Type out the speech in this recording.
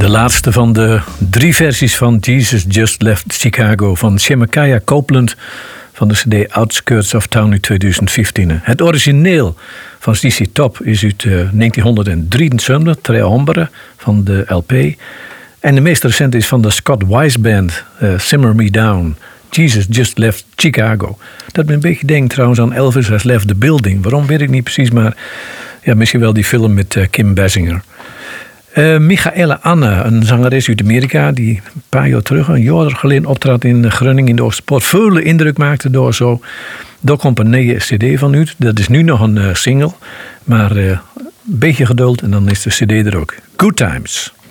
De laatste van de 3 versies van Jesus Just Left Chicago van Shemekiah Copeland van de cd Outskirts of Town uit 2015. Het origineel van ZZ Top is uit 1973, Tre Ombre van de LP. En de meest recente is van de Scott Wise Band, Simmer Me Down, Jesus Just Left Chicago. Dat me een beetje denkt trouwens aan Elvis Has Left the Building. Waarom weet ik niet precies, maar ja, misschien wel die film met Kim Basinger. Michaela Anne, een zangeres uit Amerika die een paar jaar terug, een jaar geleden, optrad in Groningen in de Oosterpoort. Veel indruk maakte door zo. Daar komt een nieuwe cd van uit. Dat is nu nog een single, maar een beetje geduld en dan is de cd er ook. Good Times.